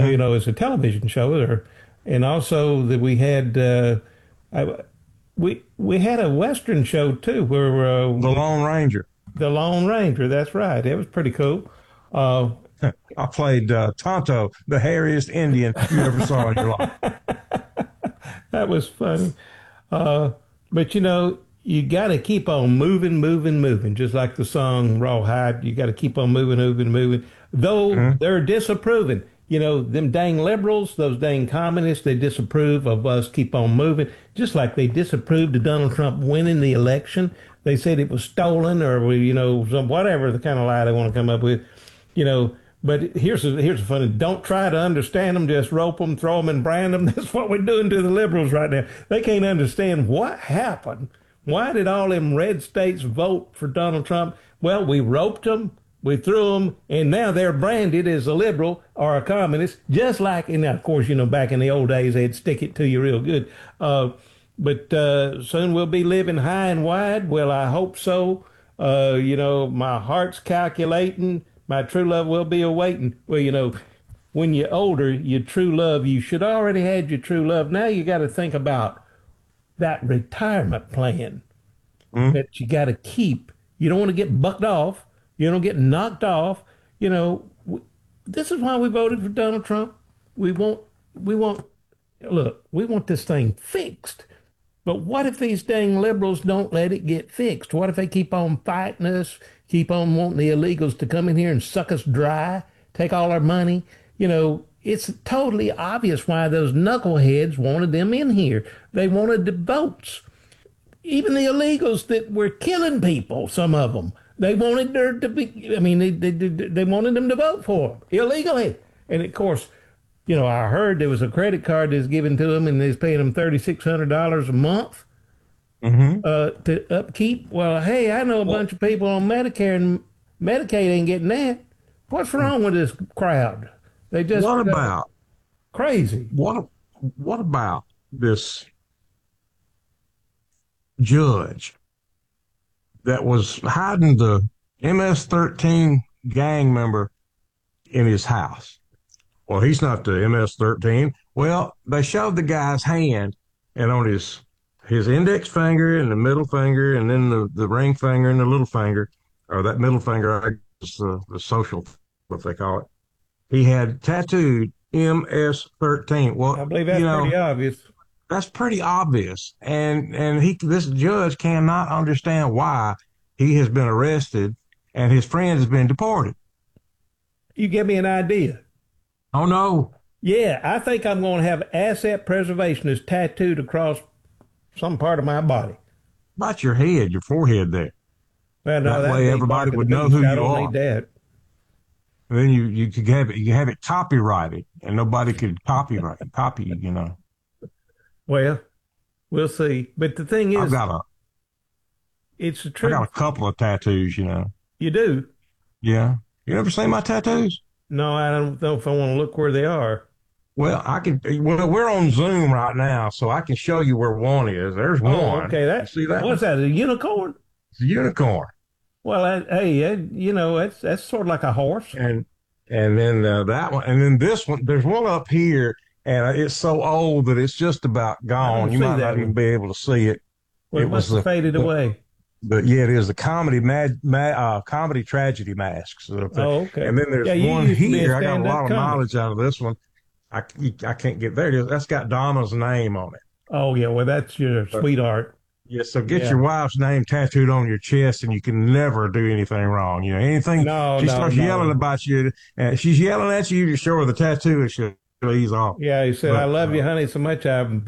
it's a television show there, and also that I, we had a Western show too where The Lone Ranger. the Lone Ranger. That's right. It was pretty cool. Uh, I played Tonto, the hairiest Indian you ever saw in your life. that was funny. Uh, but you got to keep on moving, moving, moving. Just like the song Rawhide, you got to keep on moving, moving, moving. Though Mhm. they're disapproving. Them dang liberals, those dang communists, they disapprove of us keep on moving. Just like they disapproved of Donald Trump winning the election. They said it was stolen or, whatever the kind of lie they want to come up with. You know, but here's a funny. Don't try to understand them. Just rope them, throw them, and brand them. That's what we're doing to the liberals right now. They can't understand what happened. Why did all them red states vote for Donald Trump? Well, we roped them, we threw them, and now they're branded as a liberal or a communist. Just like, and of course, back in the old days, they'd stick it to you real good. But soon we'll be living high and wide. Well, I hope so. My heart's calculating. My true love will be awaiting. Well, when you're older, your true love, you should already had your true love. Now you got to think about that retirement plan Mhm. that you got to keep. You don't want to get bucked off. You don't get knocked off. This is why we voted for Donald Trump. We want, look, we want this thing fixed. But what if these dang liberals don't let it get fixed? What if they keep on fighting us, keep on wanting the illegals to come in here and suck us dry, take all our money? It's totally obvious why those knuckleheads wanted them in here. They wanted the votes. Even the illegals that were killing people, some of them, they wanted there to be, I mean, they wanted them to vote for them illegally. And of course, I heard there was a credit card that's given to them and they're paying them $3,600 a month Hmm. to upkeep. Well, hey, I know a Well, bunch of people on Medicare and Medicaid ain't getting that. What's wrong with this crowd? They just what about crazy. what about this judge that was hiding the MS-13 gang member in his house? Well, he's not the MS-13. Well, they showed the guy's hand, and on his index finger and the middle finger, and then the ring finger and the little finger, or that middle finger, I guess the social, what they call it. He had tattooed MS-13. I Well, believe that's pretty obvious. that's pretty obvious, and this judge cannot understand why he has been arrested and his friend has been deported. You give me an idea. Oh no, Yeah, I think I'm going to have asset preservationist tattooed across some part of my body. about your head, your forehead there. Well, no, That that'd way be everybody Mark of the would know Beast. who I you don't are. need that. And then you could have it copyrighted, and nobody could copy. Well, we'll see. But the thing I've is, got a it's the I got a truth. couple of tattoos. You do. Yeah. You ever seen my tattoos? No, I don't know if I want to look where they are. Well, I can. Well, we're on Zoom right now, so I can show you where one is. There's Oh, one. okay. You see that What's one? that? A unicorn? It's a unicorn. Well, hey, that's sort of like a horse. And then that one, and then this one. There's one up here, and it's so old that it's just about I gone. don't You see might not that even one. be able to see it. Well, It it was must have faded away. but yeah, it is the comedy tragedy masks. Oh, okay. And then Yeah, there's you one used to be a here. I got a stand-up lot of comic. knowledge out of this one. I can't get there. It is. That's got Donna's name on it. Oh, yeah. Well, that's your But sweetheart. yeah, so get Yeah. your wife's name tattooed on your chest, and you can never do anything wrong. Anything No, she no, starts yelling no. about you, and she's yelling at you, you show her the tattoo, and she'll ease off. Yeah, he said, "I But love you, honey, so much.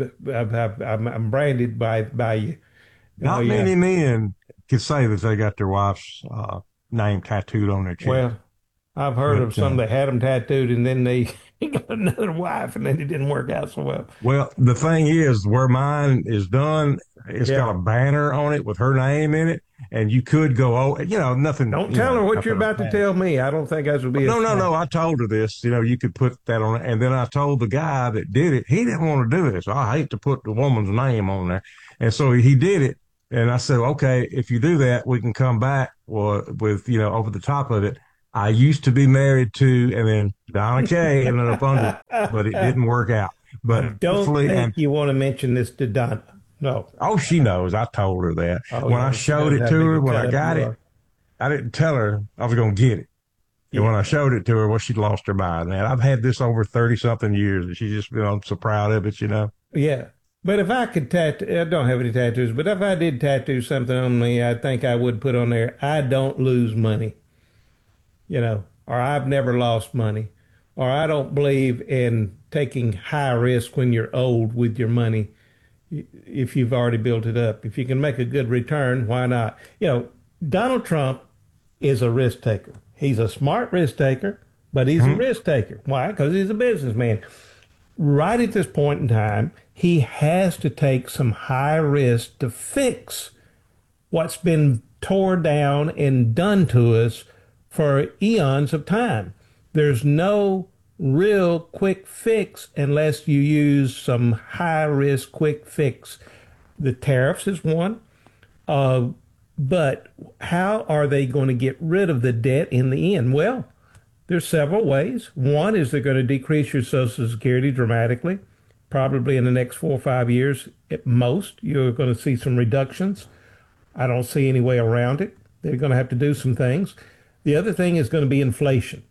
I'm branded by you." Oh, not yeah. many men can say that they got their wife's name tattooed on their chest. Well, I've heard of But some that had them tattooed and then they got another wife and then it didn't work out so well. well, the thing is, where mine is done, it's Yeah. got a banner on it with her name in it, and you could go, oh, nothing, Don't tell her what you're nothing about to bad. tell me. I don't think that would be a No, no, smart. no. I told her this. You could put that on it. And then I told the guy that did it, he didn't want to do it. So I hate to put the woman's name on there. And so he did it. And I said, okay, if you do that, we can come back with over the top of it. I used to be married to, and then Donna Kay ended up under, but it didn't work out. I But don't hopefully, think and you want to mention this to Donna. No. oh, she knows. I told her that Oh, when I yeah. She showed knows it how to big her, a when I cut up got you it, are. I didn't tell her I was going to get it. And when Yeah. I showed it to her, well, she'd lost her mind. And I've had this over 30 something years, and she's just been so proud of it, you know. Yeah. But if I could tattoo, I don't have any tattoos, but if I did tattoo something on me, I think I would put on there, I don't lose money, or I've never lost money, or I don't believe in taking high risk when you're old with your money if you've already built it up. If you can make a good return, why not? Donald Trump is a risk taker. He's a smart risk taker, but he's a Mhm. risk taker. Why? Because he's a businessman. Right at this point in time, he has to take some high risk to fix what's been tore down and done to us for eons of time. There's no real quick fix unless you use some high risk quick fix. The tariffs is one, uh, but how are they going to get rid of the debt in the end? Well, there's several ways. One is they're going to decrease your Social Security dramatically. Probably in the next 4 or 5 years at most, you're going to see some reductions. I don't see any way around it. They're going to have to do some things. The other thing is going to be inflation.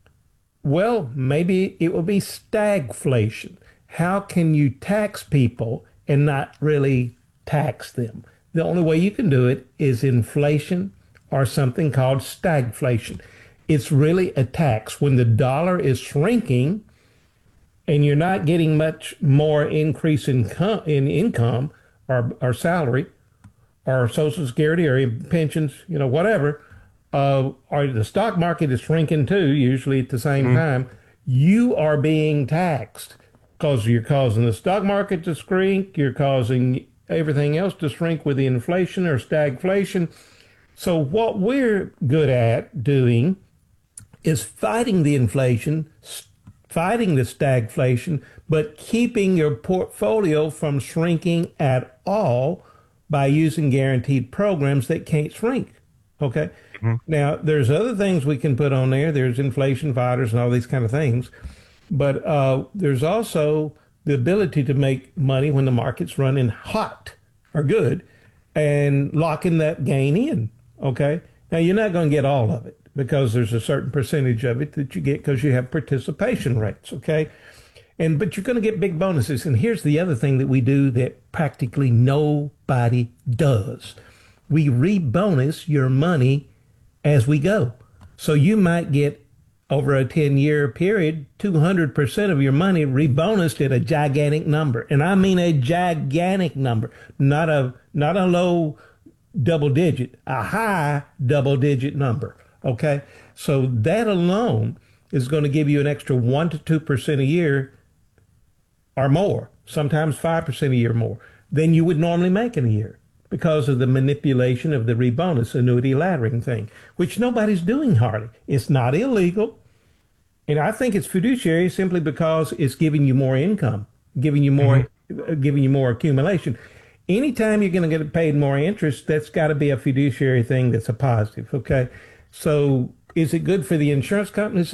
Well, maybe it will be stagflation. How can you tax people and not really tax them? The only way you can do it is inflation or something called stagflation. It's really a tax. When the dollar is shrinking and you're not getting much more increase in income or salary, or Social Security or pensions, whatever, or the stock market is shrinking too, usually at the same Mhm. time, you are being taxed because you're causing the stock market to shrink, you're causing everything else to shrink with the inflation or stagflation. So, what we're good at doing is fighting the inflation, fighting the stagflation, but keeping your portfolio from shrinking at all by using guaranteed programs that can't shrink. Okay. Mhm. Now, there's other things we can put on there. There's inflation fighters and all these kind of things. But there's also the ability to make money when the market's running hot or good and locking that gain in. Okay. Now, you're not going to get all of it because there's a certain percentage of it that you get because you have participation rates. Okay. But you're going to get big bonuses. And here's the other thing that we do that practically nobody does. We rebonus your money as we go. So you might get over a 10-year period, 200% of your money rebonused at a gigantic number. And I mean a gigantic number, not a low double digit, a high double digit number. Okay. So that alone is going to give you an extra 1 to 2% a year or more, sometimes 5% a year more than you would normally make in a year because of the manipulation of the rebonus annuity laddering thing, which nobody's doing hardly. It's not illegal. And I think it's fiduciary simply because it's giving you more income, giving you Mhm. more, giving you more accumulation. Anytime you're going to get paid more interest, that's got to be a fiduciary thing that's a positive. Okay. So is it good for the insurance companies?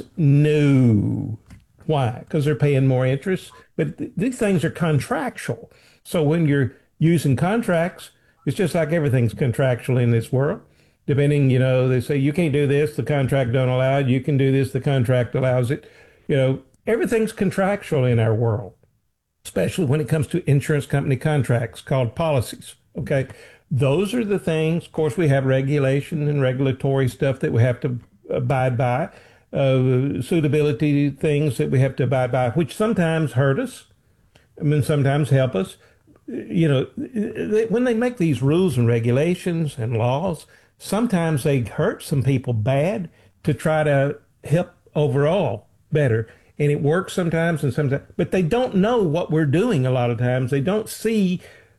No. Why? Because they're paying more interest. But these things are contractual. So when you're using contracts, it's just like everything's contractual in this world. Depending, they say you can't do this, the contract don't allow it. You can do this, the contract allows it. Everything's contractual in our world, especially when it comes to insurance company contracts called policies. Okay. Those are the things. Of course, we have regulation and regulatory stuff that we have to abide by, suitability things that we have to abide by, which sometimes hurt us. I mean, sometimes help us. When they make these rules and regulations and laws, sometimes they hurt some people bad to try to help overall better. And it works sometimes and sometimes, but they don't know what we're doing a lot of times. They don't see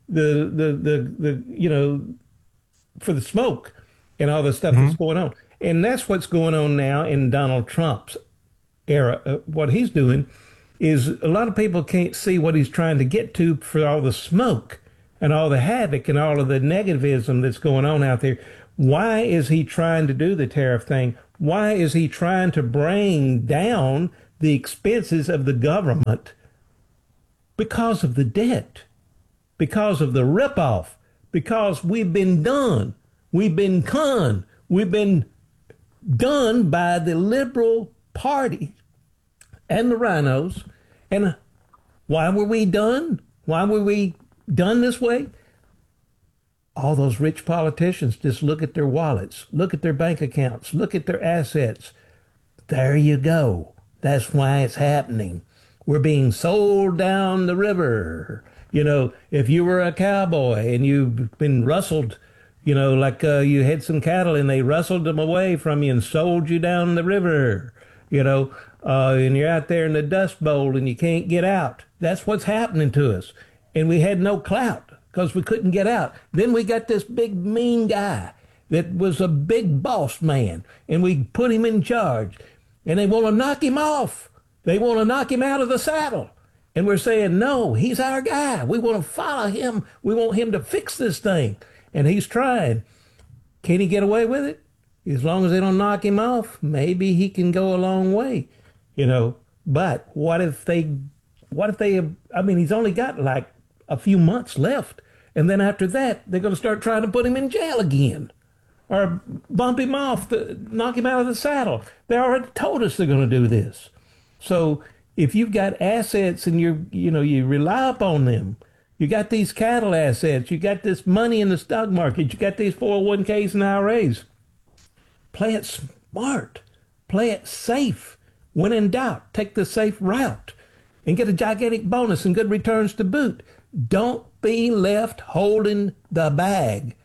the for the smoke and all the stuff that's Mhm. going on. And that's what's going on now in Donald Trump's era. What he's doing is a lot of people can't see what he's trying to get to for all the smoke and all the havoc and all of the negativism that's going on out there. Why is he trying to do the tariff thing? Why is he trying to bring down the expenses of the government? Because of the debt, because of the ripoff, because we've been done. We've been conned. We've been done by the Liberal Party and the rhinos. And why were we done? Why were we done this way? All those rich politicians just look at their wallets, look at their bank accounts, look at their assets. There you go. That's why it's happening. We're being sold down the river. You know, if you were a cowboy and you've been rustled, you know, like you had some cattle and they rustled them away from you and sold you down the river, you know, and you're out there in the Dust Bowl and you can't get out. That's what's happening to us. And we had no clout because we couldn't get out. Then we got this big mean guy that was a big boss man, and we put him in charge. And they want to knock him off. They want to knock him out of the saddle. And we're saying, no, he's our guy. We want to follow him. We want him to fix this thing. And he's trying. Can he get away with it? As long as they don't knock him off, maybe he can go a long way, you know. But what if they, I mean, he's only got like a few months left. And then after that, they're going to start trying to put him in jail again or bump him off, knock him out of the saddle. They already told us they're going to do this. So if you've got assets and you rely upon them, you got these cattle assets, you got this money in the stock market, you got these 401ks and IRAs, play it smart, play it safe. When in doubt, take the safe route and get a gigantic bonus and good returns to boot. Don't be left holding the bag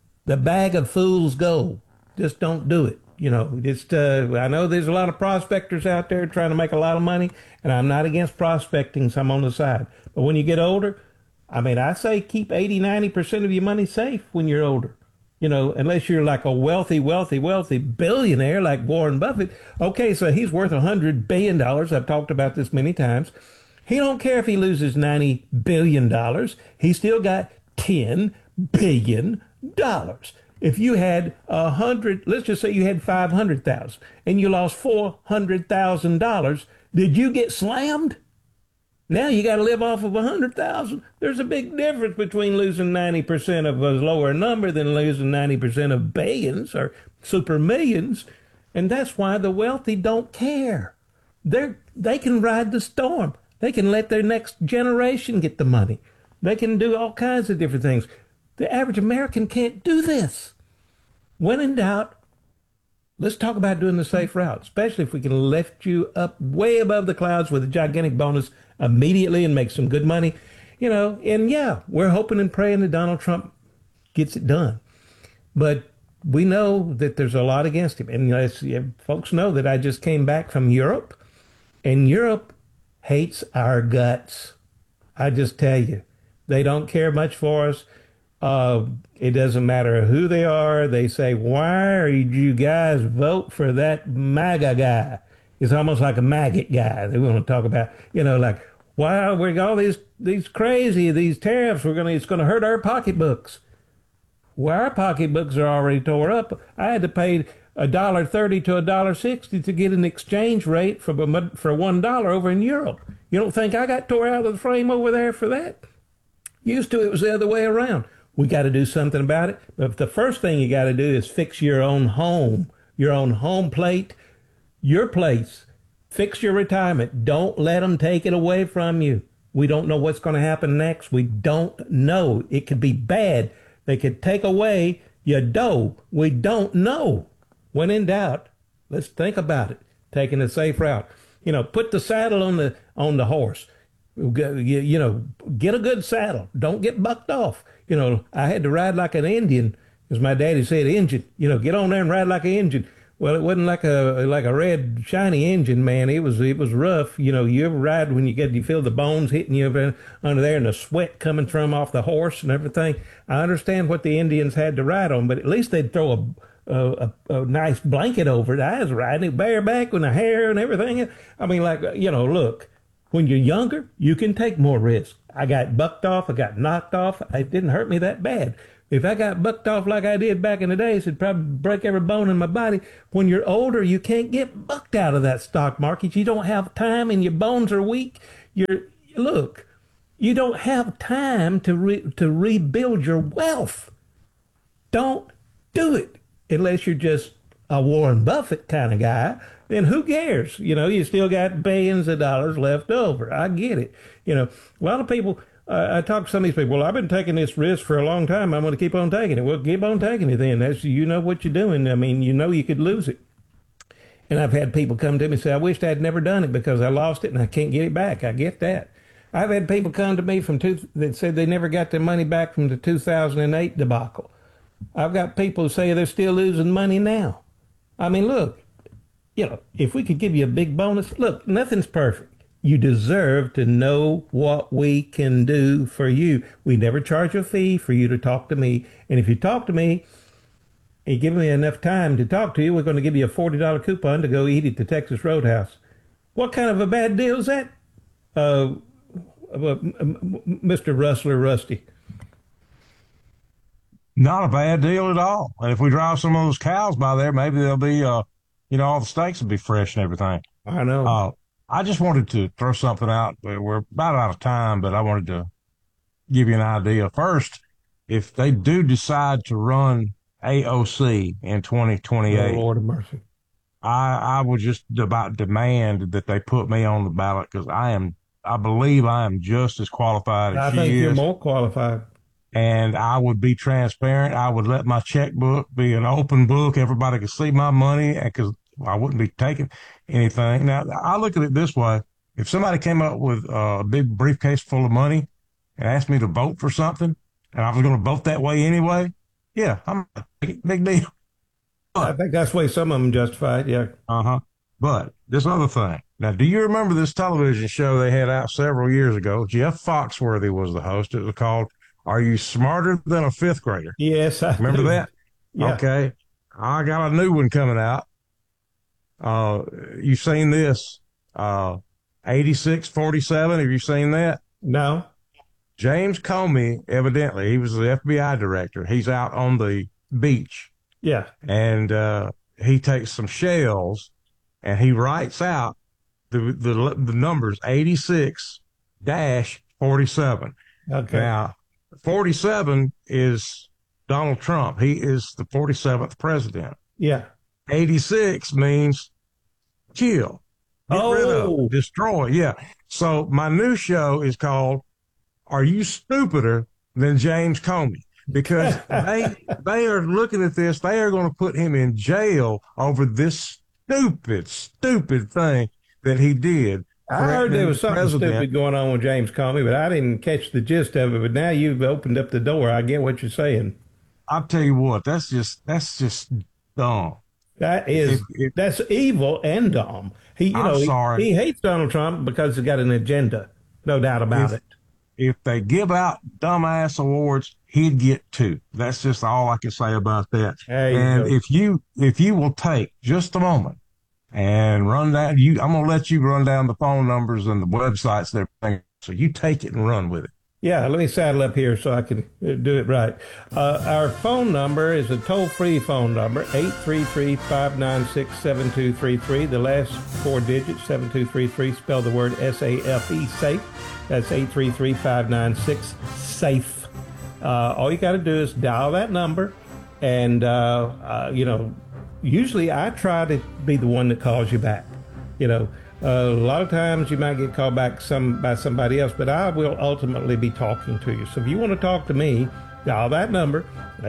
of fool's gold. Just don't do it. You know, just I know there's a lot of prospectors out there trying to make a lot of money, and I'm not against prospecting, so I'm on the side. But when you get older, I mean, I say keep 80-90% of your money safe when you're older. You know, unless you're like a wealthy billionaire like Warren Buffett. Okay, so he's worth $100 billion. I've talked about this many times. He don't care if he loses $90 billion. He still got $10 billion. If you had let's just say you had 500,000 and you lost $400,000, did you get slammed? Now you got to live off of 100,000. There's a big difference between losing 90% of a lower number than losing 90% of billions or super millions. And that's why the wealthy don't care. They can ride the storm. They can let their next generation get the money. They can do all kinds of different things. The average American can't do this. When in doubt, let's talk about doing the safe route, especially if we can lift you up way above the clouds with a gigantic bonus immediately and make some good money, you know. And yeah, we're hoping and praying that Donald Trump gets it done. But we know that there's a lot against him. And folks know that I just came back from Europe, and Europe hates our guts. I just tell you, they don't care much for us. It doesn't matter who they are. They say, why are you guys vote for that MAGA guy? It's almost like a maggot guy. They want to talk about, you know, like, why we got all these crazy, these tariffs, it's going to hurt our pocketbooks. Well, our pocketbooks are already tore up. I had to pay $1.30 to $1.60 to get an exchange rate for $1 over in Europe. You don't think I got tore out of the frame over there for that? Used to, it was the other way around. We got to do something about it. But the first thing you got to do is fix your own home plate, your place. Fix your retirement. Don't let them take it away from you. We don't know what's going to happen next. We don't know. It could be bad. They could take away your dough. We don't know. When in doubt, let's think about it. Taking a safe route. You know, put the saddle on the horse. You know, get a good saddle. Don't get bucked off. You know, I had to ride like an Indian, as my daddy said, Injun. You know, get on there and ride like an Injun. Well, it wasn't like a red shiny engine, man. It was rough. You know, you ever ride when you feel the bones hitting you under there and the sweat coming from off the horse and everything. I understand what the Indians had to ride on, but at least they'd throw a nice blanket over it. I was riding it bareback with the hair and everything. I mean, like, you know, look, when you're younger, you can take more risks. I got bucked off. I got knocked off. It didn't hurt me that bad. If I got bucked off like I did back in the days, it'd probably break every bone in my body. When you're older, you can't get bucked out of that stock market. You don't have time and your bones are weak. Look, you don't have time to rebuild your wealth. Don't do it unless you're just a Warren Buffett kind of guy. Then who cares? You still got billions of dollars left over. I get it. A lot of people, I talk to some of these people, well, I've been taking this risk for a long time. I'm going to keep on taking it. Well, keep on taking it then. That's, what you're doing. I mean, you could lose it. And I've had people come to me and say, I wished I'd never done it because I lost it and I can't get it back. I get that. I've had people come to me that said they never got their money back from the 2008 debacle. I've got people who say they're still losing money now. I mean, look, if we could give you a big bonus, look, nothing's perfect. You deserve to know what we can do for you. We never charge a fee for you to talk to me. And if you talk to me and give me enough time to talk to you, we're going to give you a $40 coupon to go eat at the Texas Roadhouse. What kind of a bad deal is that, Mr. Rustler Rusty? Not a bad deal at all. And if we drive some of those cows by there, maybe they'll be, all the steaks will be fresh and everything. I know. I just wanted to throw something out. We're about out of time, but I wanted to give you an idea. First, if they do decide to run AOC in 2028, oh, Lord of mercy, I would just about demand that they put me on the ballot because I believe I am just as qualified as she is. I think you're more qualified. And I would be transparent. I would let my checkbook be an open book. Everybody could see my money because I wouldn't be taking anything. Now, I look at it this way. If somebody came up with a big briefcase full of money and asked me to vote for something, and I was going to vote that way anyway, yeah, I'm a big deal. But, I think that's the way some of them justify it, yeah. Uh-huh. But this other thing. Now, do you remember this television show they had out several years ago? Jeff Foxworthy was the host. It was called Are You Smarter Than a Fifth Grader? Yes, I remember do. that? Yeah. Okay. I got a new one coming out. You've seen this, 8647. Have you seen that? No. James Comey, evidently, he was the FBI director. He's out on the beach. Yeah. And, he takes some shells and he writes out the numbers 86-47. Okay. Now, 47 is Donald Trump. He is the 47th president. Yeah. 86 means kill, get rid of, destroy. Yeah. So my new show is called Are You Stupider Than James Comey? Because they are looking at this. They are going to put him in jail over this stupid thing that he did. I heard there was something stupid going on with James Comey, but I didn't catch the gist of it. But now you've opened up the door. I get what you're saying. I'll tell you what, that's just dumb. That's evil and dumb. Sorry. He hates Donald Trump because he's got an agenda. No doubt about it. If they give out dumbass awards, he'd get 2. That's just all I can say about that. And if you will take just a moment and run down, I'm going to let you run down the phone numbers and the websites and everything. So you take it and run with it. Yeah, let me saddle up here so I can do it right. Our phone number is a toll-free phone number, 833-596-7233. The last 4 digits, 7233, spell the word S-A-F-E, SAFE. That's 833-596-SAFE. All you got to do is dial that number, and, usually I try to be the one that calls you back. A lot of times you might get called back by somebody else, but I will ultimately be talking to you. So if you want to talk to me, dial that number,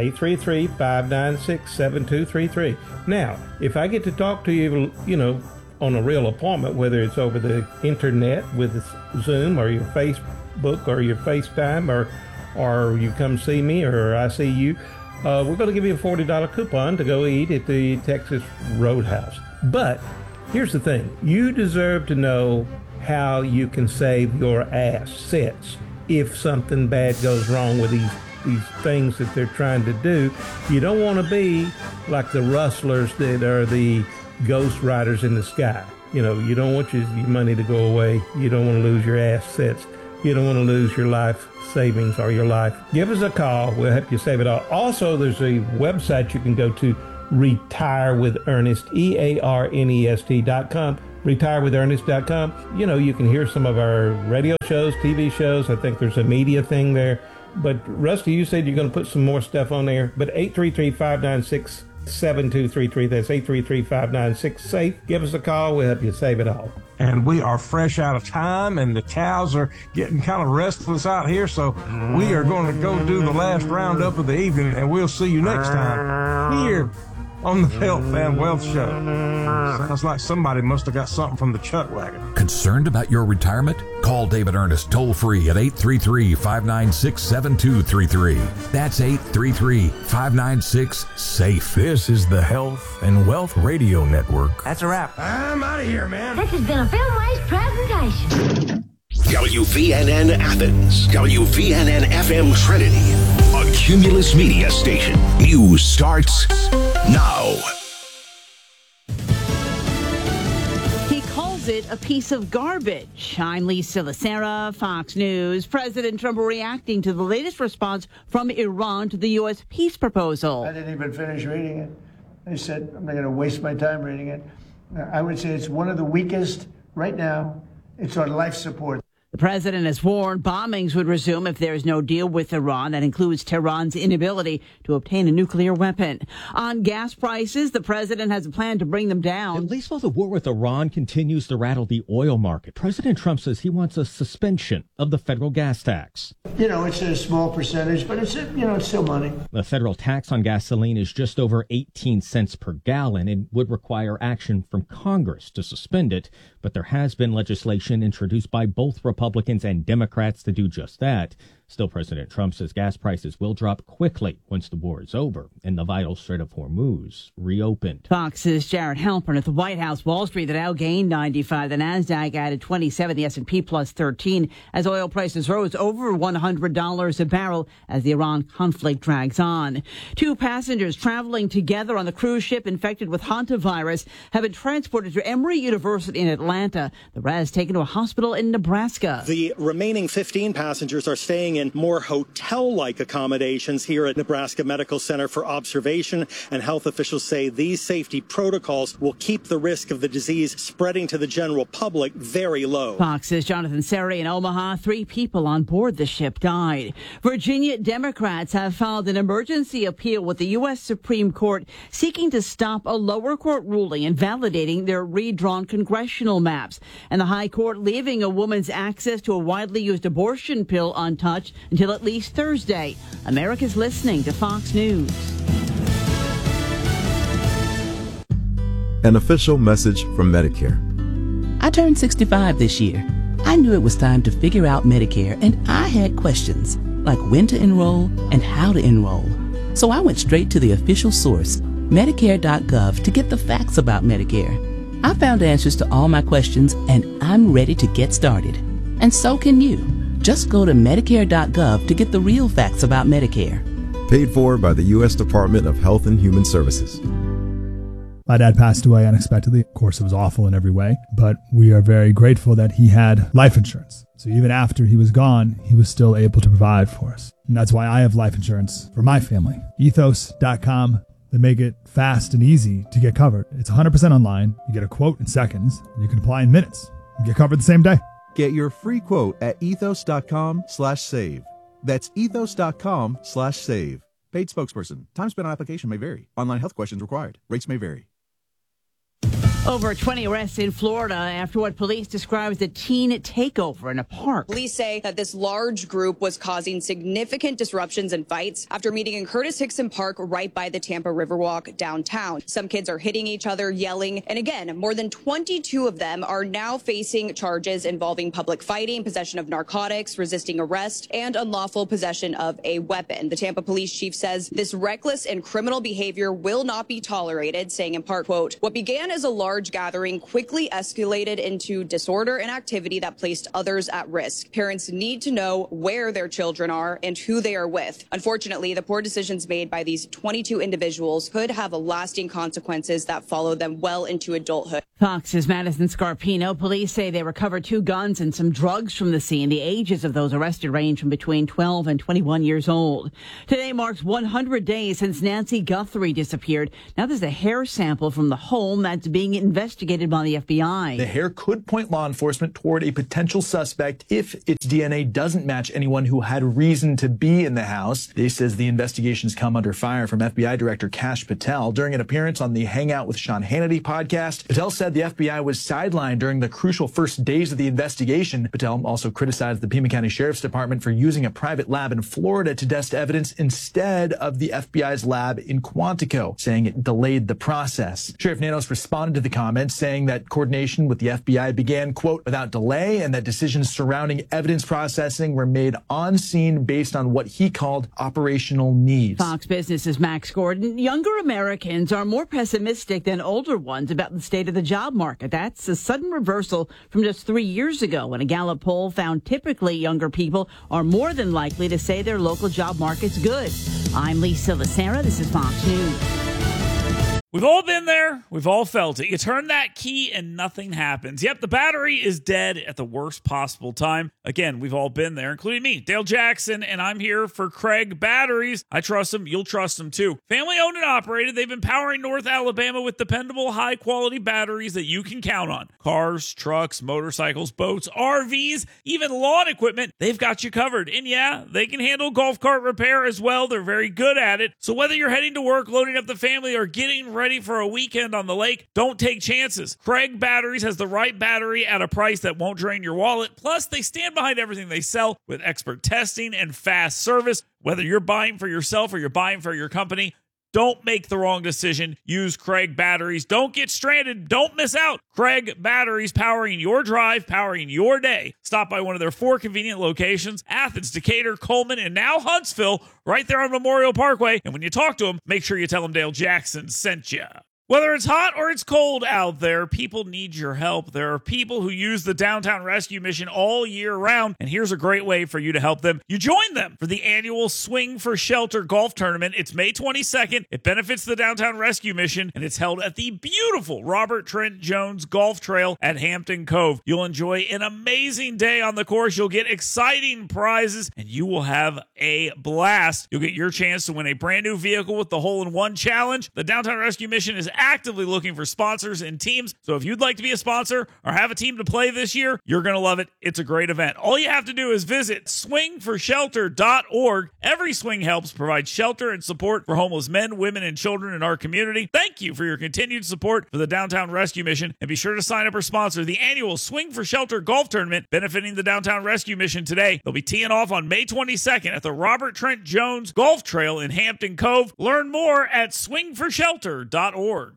833-596-7233. Now, if I get to talk to you, on a real appointment, whether it's over the internet with Zoom or your Facebook or your FaceTime or you come see me or I see you, we're going to give you a $40 coupon to go eat at the Texas Roadhouse. But here's the thing. You deserve to know how you can save your assets if something bad goes wrong with these things that they're trying to do. You don't want to be like the rustlers that are the ghost riders in the sky. You don't want your money to go away. You don't want to lose your assets. You don't want to lose your life savings or your life. Give us a call. We'll help you save it all. Also, there's a website you can go to, Retire with Ernest, EARNEST.com, retirewithernest.com. You know, you can hear some of our radio shows, TV shows. I think there's a media thing there. But Rusty, you said you're going to put some more stuff on there. But 833-596-7233. That's 833-596-SAFE. Give us a call. We'll help you save it all. And we are fresh out of time, and the cows are getting kind of restless out here, so we are going to go do the last roundup of the evening, and we'll see you next time here on the Health and Wealth Show. Sounds like somebody must have got something from the chuck wagon. Concerned about your retirement? Call David Ernest toll-free at 833-596-7233. That's 833-596-SAFE. This is the Health and Wealth Radio Network. That's a wrap. I'm out of here, man. This has been a Filmways presentation. WVNN Athens, WVNN FM Trinity, a Cumulus Media station. News starts now. He calls it a piece of garbage. I'm Lisa Lacera, Fox News. President Trump reacting to the latest response from Iran to the U.S. peace proposal. I didn't even finish reading it. I said, I'm not going to waste my time reading it. I would say it's one of the weakest right now. It's on life support. The president has warned bombings would resume if there is no deal with Iran. That includes Tehran's inability to obtain a nuclear weapon. On gas prices, the president has a plan to bring them down. At least while the war with Iran continues to rattle the oil market, President Trump says he wants a suspension of the federal gas tax. You know, it's a small percentage, but it's still money. The federal tax on gasoline is just over 18 cents per gallon and would require action from Congress to suspend it. But there has been legislation introduced by both Republicans and Democrats to do just that. Still, President Trump says gas prices will drop quickly once the war is over and the vital Strait of Hormuz reopened. Fox's Jared Halpern at the White House. Wall Street, the Dow gained 95. The Nasdaq added 27. The S&P plus 13 as oil prices rose over $100 a barrel as the Iran conflict drags on. 2 passengers traveling together on the cruise ship infected with hantavirus have been transported to Emory University in Atlanta. The rest taken to a hospital in Nebraska. The remaining 15 passengers are staying in more hotel-like accommodations here at Nebraska Medical Center for observation, and health officials say these safety protocols will keep the risk of the disease spreading to the general public very low. Fox's Jonathan Seri in Omaha. 3 people on board the ship died. Virginia Democrats have filed an emergency appeal with the U.S. Supreme Court seeking to stop a lower court ruling invalidating their redrawn congressional maps. And the High Court leaving a woman's access to a widely used abortion pill untouched until at least Thursday. America's listening to Fox News. An official message from Medicare. I turned 65 this year. I knew it was time to figure out Medicare, and I had questions like when to enroll and how to enroll. So I went straight to the official source, Medicare.gov, to get the facts about Medicare. I found answers to all my questions, and I'm ready to get started. And so can you. Just go to Medicare.gov to get the real facts about Medicare. Paid for by the U.S. Department of Health and Human Services. My dad passed away unexpectedly. Of course, it was awful in every way, but we are very grateful that he had life insurance. So even after he was gone, he was still able to provide for us. And that's why I have life insurance for my family. Ethos.com. They make it fast and easy to get covered. It's 100% online. You get a quote in seconds, and you can apply in minutes. You get covered the same day. Get your free quote at ethos.com/save. That's ethos.com/save. Paid spokesperson. Time spent on application may vary. Online health questions required. Rates may vary. Over 20 arrests in Florida after what police describe as a teen takeover in a park. Police say that this large group was causing significant disruptions and fights after meeting in Curtis Hickson Park right by the Tampa Riverwalk downtown. Some kids are hitting each other, yelling, and again, more than 22 of them are now facing charges involving public fighting, possession of narcotics, resisting arrest, and unlawful possession of a weapon. The Tampa police chief says this reckless and criminal behavior will not be tolerated, saying in part, quote, what began as a large large gathering quickly escalated into disorder and activity that placed others at risk. Parents need to know where their children are and who they are with. Unfortunately, the poor decisions made by these 22 individuals could have lasting consequences that follow them well into adulthood. Fox's Madison Scarpino. Police say they recovered 2 guns and some drugs from the scene. The ages of those arrested range from between 12 and 21 years old. Today marks 100 days since Nancy Guthrie disappeared. Now there's a hair sample from the home that's being investigated by the FBI. The hair could point law enforcement toward a potential suspect if its DNA doesn't match anyone who had reason to be in the house. They says the investigations come under fire from FBI Director Kash Patel. During an appearance on the Hangout with Sean Hannity podcast, Patel said the FBI was sidelined during the crucial first days of the investigation. Patel also criticized the Pima County Sheriff's Department for using a private lab in Florida to test evidence instead of the FBI's lab in Quantico, saying it delayed the process. Sheriff Nanos responded to the comments, saying that coordination with the FBI began, quote, without delay, and that decisions surrounding evidence processing were made on scene based on what he called operational needs. Fox Business's Max Gordon. Younger Americans are more pessimistic than older ones about the state of the job market. That's a sudden reversal from just 3 years ago when a Gallup poll found typically younger people are more than likely to say their local job market's good. I'm Lisa Lacera. This is Fox News. We've all been there. We've all felt it. You turn that key and nothing happens. Yep, the battery is dead at the worst possible time. Again, we've all been there, including me, Dale Jackson, and I'm here for Craig Batteries. I trust them. You'll trust them too. Family owned and operated. They've been powering North Alabama with dependable, high-quality batteries that you can count on. Cars, trucks, motorcycles, boats, RVs, even lawn equipment. They've got you covered. And yeah, they can handle golf cart repair as well. They're very good at it. So whether you're heading to work, loading up the family, or getting ready for a weekend on the lake, don't take chances. Craig Batteries has the right battery at a price that won't drain your wallet. Plus, they stand behind everything they sell with expert testing and fast service. Whether you're buying for yourself or you're buying for your company, don't make the wrong decision. Use Craig Batteries. Don't get stranded. Don't miss out. Craig Batteries, powering your drive, powering your day. Stop by one of their 4 convenient locations: Athens, Decatur, Coleman, and now Huntsville, right there on Memorial Parkway. And when you talk to them, make sure you tell them Dale Jackson sent you. Whether it's hot or it's cold out there, people need your help. There are people who use the Downtown Rescue Mission all year round, and here's a great way for you to help them. You join them for the annual Swing for Shelter golf tournament. It's May 22nd. It benefits the Downtown Rescue Mission, and it's held at the beautiful Robert Trent Jones Golf Trail at Hampton Cove. You'll enjoy an amazing day on the course. You'll get exciting prizes, and you will have a blast. You'll get your chance to win a brand new vehicle with the Hole-in-One Challenge. The Downtown Rescue Mission is actively looking for sponsors and teams. So if you'd like to be a sponsor or have a team to play this year, you're going to love it. It's a great event. All you have to do is visit swingforshelter.org. Every swing helps provide shelter and support for homeless men, women, and children in our community. Thank you for your continued support for the Downtown Rescue Mission, and be sure to sign up or sponsor the annual Swing for Shelter golf tournament benefiting the Downtown Rescue Mission today. They'll be teeing off on May 22nd at the Robert Trent Jones Golf Trail in Hampton Cove. Learn more at swingforshelter.org.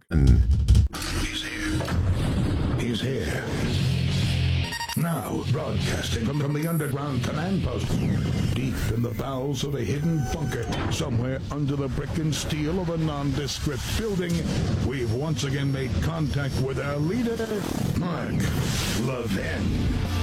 He's here. Now, broadcasting from the underground command post, deep in the bowels of a hidden bunker, somewhere under the brick and steel of a nondescript building, we've once again made contact with our leader, Mark Levin.